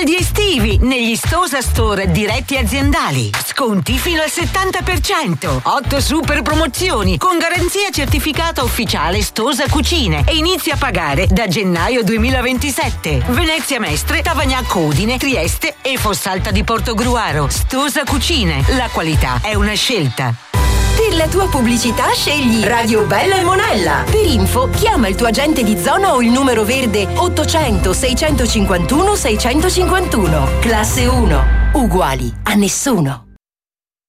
Saldi estivi negli Stosa Store diretti aziendali. Sconti fino al 70%. 8 super promozioni con garanzia certificata ufficiale Stosa Cucine e inizia a pagare da gennaio 2027. Venezia Mestre, Tavagnacco Udine, Trieste e Fossalta di Portogruaro. Stosa Cucine. La qualità è una scelta. Per la tua pubblicità scegli Radio Bella e Monella. Per info chiama il tuo agente di zona o il numero verde 800 651 651. Classe 1. Uguali a nessuno.